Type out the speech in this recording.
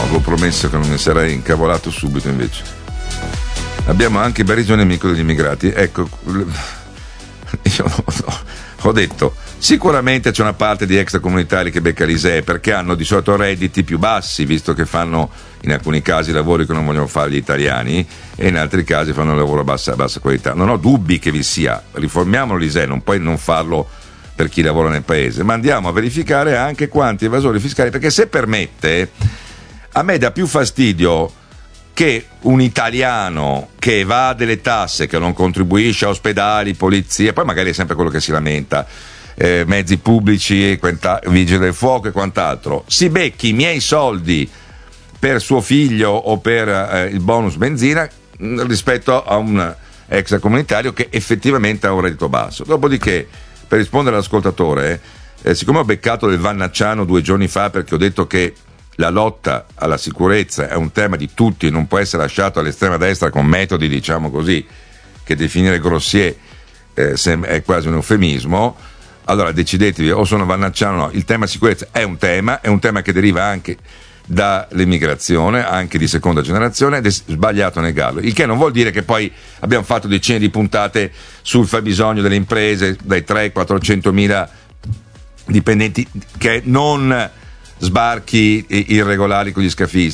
avevo promesso che non mi sarei incavolato subito, invece. Abbiamo anche Barisone amico degli immigrati. Ecco, io ho detto, sicuramente c'è una parte di extracomunitari che becca l'ISEE perché hanno di solito redditi più bassi, visto che fanno in alcuni casi lavori che non vogliono fare gli italiani e in altri casi fanno un lavoro a bassa qualità. Non ho dubbi che vi sia, riformiamo l'ISEE, non puoi non farlo per chi lavora nel paese, ma andiamo a verificare anche quanti evasori fiscali, perché se permette, a me dà più fastidio che un italiano che evade le tasse, che non contribuisce a ospedali, polizia, poi magari è sempre quello che si lamenta, mezzi pubblici, vigili del fuoco e quant'altro, si becchi i miei soldi per suo figlio o per il bonus benzina rispetto a un extracomunitario che effettivamente ha un reddito basso. Dopodiché, per rispondere all'ascoltatore, siccome ho beccato del Vannacciano 2 giorni fa perché ho detto che la lotta alla sicurezza è un tema di tutti e non può essere lasciato all'estrema destra con metodi, diciamo così, che definire grossier è quasi un eufemismo. Allora decidetevi, o sono Vannacciano o no. Il tema sicurezza è un tema che deriva anche dall'immigrazione, anche di seconda generazione, ed è sbagliato negarlo, il che non vuol dire che poi abbiamo fatto decine di puntate sul fabbisogno delle imprese, dai 300-400 mila dipendenti, che non sbarchi irregolari con gli scafisti.